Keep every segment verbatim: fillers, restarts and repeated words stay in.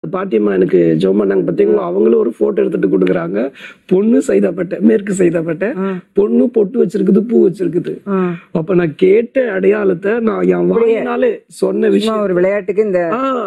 பாட்டியம்மா எனக்கு ஜோம் பண்ணாங்க பார்த்தீங்களா, அவங்களும் ஒரு போட்டோ எடுத்துட்டு கொடுக்குறாங்க. பொண்ணு சைதாப்பேட்டை, மேற்கு சைதாப்பேட்டை, பொண்ணு பொட்டு வச்சிருக்குது, பூ வச்சிருக்குது. அப்ப நான் கேட்ட அடையாளத்தை நான் என் வாயினாலே சொன்ன விஷயம். ஒரு விளையாட்டுக்கு இந்த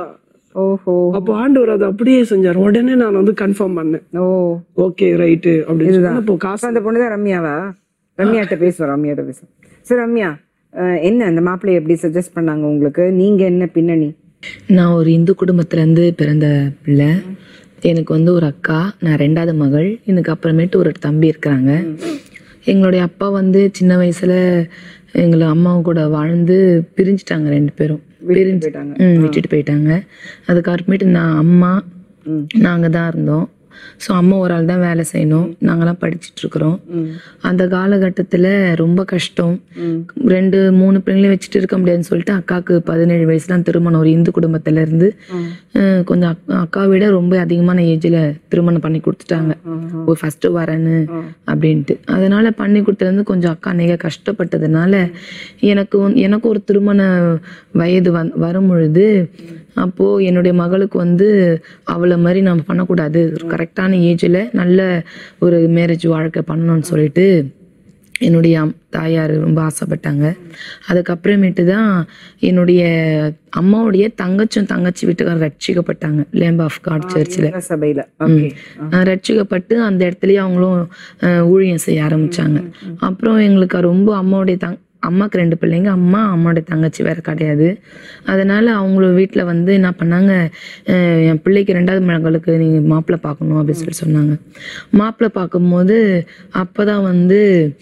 ஓஹோ அப்போ ஆண்டவர் அதை அப்படியே செஞ்சார். உடனே நான் வந்து கன்ஃபார்ம் பண்ணேன். ஓ ஓகே ரைட்டு அப்படின்னு. இப்போ காசு அந்த பொண்ணு தான் ரம்யாவா? ரம்யாட்ட பேசுவோம், ரம்யாட்ட பேசுவோம். சரி ரம்யா, என்ன அந்த மாப்பிள்ளையை எப்படி சஜஸ்ட் பண்ணாங்க உங்களுக்கு? நீங்க என்ன பின்னணி? நான் ஒரு இந்து குடும்பத்திலேருந்து பிறந்த பிள்ளை. எனக்கு வந்து ஒரு அக்கா, நான் ரெண்டாவது மகள். எனக்கு அப்புறமேட்டு ஒரு தம்பி இருக்கிறாங்க. எங்களுடைய அப்பா வந்து சின்ன வயசுல எங்களை அம்மாவை கூட வாழ்ந்து பிரிஞ்சுட்டாங்க. ரெண்டு பேரும் பிரிஞ்சு ம் விட்டுட்டு போயிட்டாங்க. அதுக்கப்புறமேட்டு நான் அம்மா நாங்கள் தான் இருந்தோம். ஸோ அம்மா ஒரு ஆள் தான் வேலை செய்யணும். நாங்களாம் படிச்சுட்டு இருக்கிறோம். அந்த காலகட்டத்தில் ரொம்ப கஷ்டம். ரெண்டு மூணு பிள்ளைங்களையும் வச்சுட்டு இருக்க முடியாதுன்னு சொல்லிட்டு அக்காவுக்கு பதினேழு வயசுலாம் திருமணம். ஒரு இந்து குடும்பத்துல இருந்து கொஞ்சம் அக்காவை விட ரொம்ப அதிகமான ஏஜில் திருமணம் பண்ணி கொடுத்துட்டாங்க. ஒரு ஃபர்ஸ்ட் வரேன்னு அப்படின்ட்டு. அதனால பண்ணி கொடுத்ததுலேருந்து கொஞ்சம் அக்கா நிறைய கஷ்டப்பட்டதுனால எனக்கு எனக்கு ஒரு திருமண வயது வந் வரும் பொழுது அப்போது என்னுடைய மகளுக்கு வந்து அவளை மாதிரி நம்ம பண்ணக்கூடாது, கரெக்டான ஏஜில் நல்ல ஒரு மேரேஜ் வாழ்க்கை பண்ணணும்னு சொல்லிட்டு என்னுடைய தாயார் ரொம்ப ஆசைப்பட்டாங்க. அதுக்கப்புறமேட்டு தான் என்னுடைய அம்மாவுடைய தங்கச்சும் தங்கச்சி வீட்டுக்காரர் ரட்சிக்கப்பட்டாங்க லேம்ப் ஆஃப் காட் சர்ச்சில் சபையில். ரட்சிக்கப்பட்டு அந்த இடத்துலயே அவங்களும் ஊழியம் செய்ய ஆரம்பிச்சாங்க. அப்புறம் எங்களுக்கு ரொம்ப அம்மாவுடைய தங் அம்மாவுக்கு ரெண்டு பிள்ளைங்க, அம்மா அம்மாவுடைய தங்கச்சி வேறு கிடையாது. அதனால் அவங்கள வீட்டில் வந்து என்ன பண்ணாங்க, என் பிள்ளைக்கு ரெண்டாவது மகளுக்கு நீங்கள் மாப்பிள்ளை பார்க்கணும் அப்படின்னு சொல்லி சொன்னாங்க. மாப்பிள்ளை பார்க்கும்போது அப்போ தான் வந்து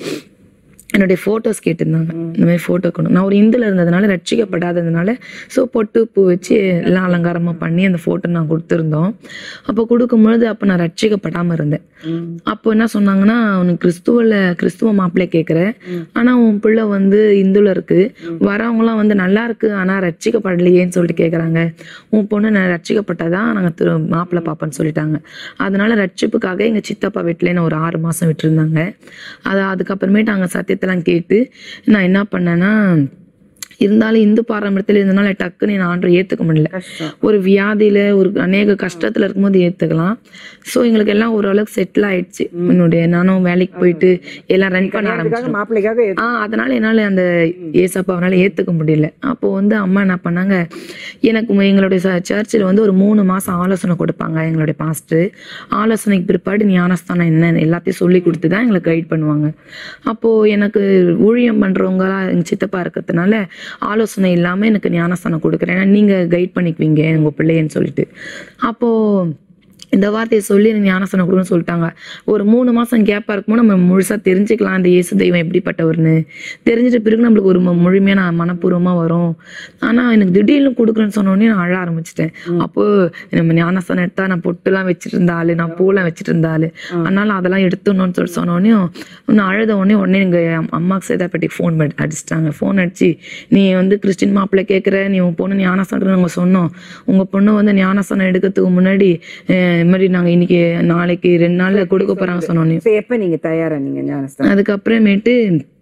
என்னுடைய ஃபோட்டோஸ் கேட்டிருந்தாங்க. இந்த மாதிரி ஃபோட்டோ கொண்டு. நான் ஒரு இந்துல இருந்ததுனால ரட்சிக்கப்படாததுனால ஸோ பொட்டு பூ வச்சு எல்லாம் அலங்காரமாக பண்ணி அந்த ஃபோட்டோ நான் கொடுத்துருந்தோம். அப்போ கொடுக்கும்பொழுது அப்போ நான் ரட்சிக்கப்படாமல் இருந்தேன். அப்போ என்ன சொன்னாங்கன்னா, உனக்கு கிறிஸ்துவில் கிறிஸ்துவ மாப்பிள்ளை கேட்குற, ஆனால் உன் பிள்ளை வந்து இந்துல இருக்கு, வரவங்களாம் வந்து நல்லா இருக்கு ஆனால் ரட்சிக்கப்படலையேன்னு சொல்லிட்டு கேட்குறாங்க. உன் பொண்ணு நான் ரட்சிக்கப்பட்டதான் நாங்கள் திரு மாப்பிள்ளை பார்ப்போன்னு சொல்லிட்டாங்க. அதனால ரட்சிப்புக்காக எங்கள் சித்தப்பா வீட்டிலே நான் ஒரு ஆறு மாதம் விட்டுருந்தாங்க. அது அதுக்கப்புறமேட்டு அங்கே சத்திய எல்லாம் கேட்டு நான் என்ன பண்ணேன்னா, இருந்தாலும் இந்து பாரம்பரியத்தில் இருந்தனால டக்குன்னு நான் ஆண்டரை ஏற்றுக்க முடியல. ஒரு வியாதியில ஒரு அநேக கஷ்டத்துல இருக்கும்போது ஏற்றுக்கலாம். ஸோ எங்களுக்கு எல்லாம் ஓரளவுக்கு செட்டில் ஆயிடுச்சு. என்னுடைய நானும் வேலைக்கு போயிட்டு எல்லாம் ரன் பண்ண ஆரம்பிச்சேன். ஆ அதனால என்னால் அந்த ஏசப்பாவனால ஏற்றுக்க முடியல. அப்போ வந்து அம்மா என்ன பண்ணாங்க, எனக்கு எங்களுடைய சர்ச்சில் வந்து ஒரு மூணு மாதம் ஆலோசனை கொடுப்பாங்க எங்களுடைய பாஸ்டர். ஆலோசனைக்கு பிற்பாடு ஞானஸ்தானம் என்ன எல்லாத்தையும் சொல்லி கொடுத்து தான் எங்களுக்கு கைட் பண்ணுவாங்க. அப்போது எனக்கு ஊழியம் பண்ணுறவங்களா எங்கள் சித்தப்பா இருக்கிறதுனால ஆலோசனை இல்லாமல் எனக்கு ஞானஸ்தானம் கொடுக்குறேன், ஏன்னா நீங்கள் கைட் பண்ணிக்குவீங்க உங்கள் பிள்ளைன்னு சொல்லிட்டு. அப்போது இந்த வார்த்தையை சொல்லி எனக்கு ஞானஸ்தானம் கொடுன்னு சொல்லிட்டாங்க. ஒரு மூணு மாதம் கேப்பாக இருக்கும்போது நம்ம முழுசாக தெரிஞ்சுக்கலாம் இந்த இயேசு தெய்வம் எப்படிப்பட்டவர்னு. தெரிஞ்சிட்ட பிறகு நம்மளுக்கு ஒரு முழுமையான மனப்பூர்வமாக வரும். ஆனால் எனக்கு திடீர்னு கொடுக்குறேன்னு சொன்னோடனே நான் அழ ஆரம்பிச்சிட்டேன். அப்போது நம்ம ஞானஸ்தானம் எடுத்தா நான் பொட்டுலாம் வச்சுட்டு இருந்தாள், நான் பூலாம் வச்சுட்டு இருந்தாள், அதனால அதெல்லாம் எடுத்துடணும்னு சொல்லி சொன்னோடனே நான் அழுத உடனே உடனே எங்கள் அம்மாவுக்கு சேதாப்பேட்டைக்கு ஃபோன் பண்ணி அடிச்சிட்டாங்க. ஃபோன் அடிச்சு, நீ வந்து கிறிஸ்டின் மாப்பிள்ளை கேட்குற, நீ உன் பொண்ணு ஞானஸ்தானம் நாங்கள் சொன்னோம், உங்கள் பொண்ணு வந்து ஞானஸ்தானம் எடுக்கிறதுக்கு முன்னாடி இது மாதிரி நாங்கள் இன்னைக்கு நாளைக்கு ரெண்டு நாள்ல கொடுக்க போறாங்க சொன்னோன்னே. எப்ப நீங்க தயாரா நீங்க ஞானஸ்தானம்? அதுக்கப்புறமேட்டு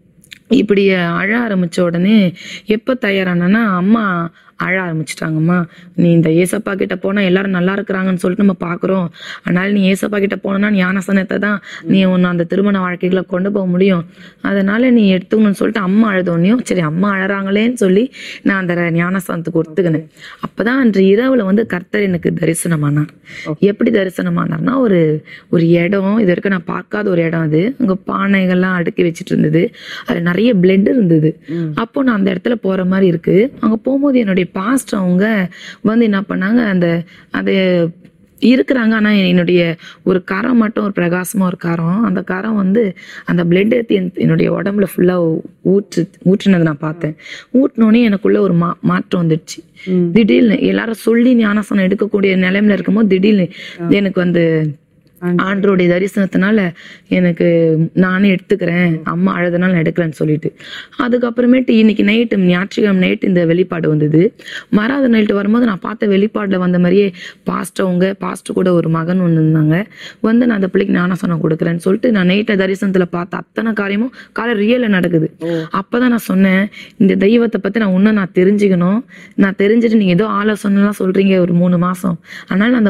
இப்படி அழ ஆரம்பிச்ச உடனே எப்போ தயாரானா அம்மா அழ ஆரம்பிச்சிட்டாங்கம்மா. நீ இந்த ஏசப்பா கிட்ட போனால் எல்லாரும் நல்லா இருக்கிறாங்கன்னு சொல்லிட்டு நம்ம பார்க்குறோம், அதனால நீ ஏசப்பா கிட்ட போனோன்னா ஞானஸ்தானத்தை தான் நீ உன்னை அந்த திருமண வாழ்க்கைகளை கொண்டு போக முடியும், அதனால நீ எடுத்துக்கணும்னு சொல்லிட்டு அம்மா அழுதோன்னையும் சரி அம்மா அழறாங்களேன்னு சொல்லி நான் அந்த ஞானஸ்தானத்துக்கு ஒத்துக்கினேன். அப்போதான் அன்று இரவில் வந்து கர்த்தர் எனக்கு தரிசனமானார். எப்படி தரிசனமானார்னா, ஒரு ஒரு இடம், இது வரைக்கும் நான் பார்க்காத ஒரு இடம். அது அங்கே பானைகள்லாம் அடுக்கி வச்சுட்டு இருந்தது, அது நிறைய பிளட் இருந்தது. அப்போ நான் அந்த இடத்துல போகிற மாதிரி இருக்கு. அங்கே போகும்போது என்னுடைய பாஸ்ட் அவங்க வந்து என்ன பண்ணாங்க, அந்த அது இருக்கிறாங்க, ஆனால் என்னுடைய ஒரு கரம் மட்டும் ஒரு பிரகாசமா ஒரு கரம், அந்த கரம் வந்து அந்த பிளட் எடுத்து என்னுடைய உடம்புல ஃபுல்லா ஊற்று ஊற்றுனதை நான் பார்த்தேன். ஊற்றினோடனே எனக்குள்ள ஒரு மா மாற்றம் வந்துடுச்சு. திடீர்னு எல்லாரும் சொல்லி ஞானஸ்தானம் எடுக்கக்கூடிய நிலைமையில இருக்கும்போது திடீர்னு எனக்கு வந்து ஆண்டருடைய தரிசனத்தினால எனக்கு நானே எடுத்துக்கிறேன், அம்மா அழுதனால நான் எடுக்கிறேன்னு சொல்லிட்டு. அதுக்கப்புறமேட்டு இன்னைக்கு நைட்டு ஞாயிற்றுக்கிழமை நைட்டு இந்த வெளிப்பாடு வந்தது. மறாத நைட்டு வரும்போது நான் பார்த்த வெளிப்பாடுல வந்த மாதிரியே பாஸ்டவங்க பாஸ்ட் கூட ஒரு மகன் ஒன்று இருந்தாங்க, வந்து நான் அந்த பிள்ளைக்கு ஞானஸ்தானம் கொடுக்குறேன்னு சொல்லிட்டு நான் நைட்டை தரிசனத்துல பார்த்த அத்தனை காரியமும் காலை ரியல்ல நடக்குது. அப்பதான் நான் சொன்னேன், இந்த தெய்வத்தை பத்தி நான் இன்னும் நான் தெரிஞ்சுக்கணும், நான் தெரிஞ்சுட்டு நீங்க ஏதோ ஆலோசனை எல்லாம் சொல்றீங்க ஒரு மூணு மாசம், அதனால அந்த